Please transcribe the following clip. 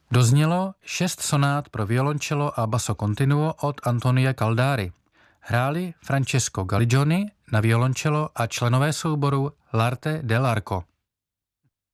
Doznělo 6 sonát pro violoncello a basso continuo od Antonia Caldari. Hráli Francesco Galligioni na violoncello a členové souboru L'Arte dell'Arco.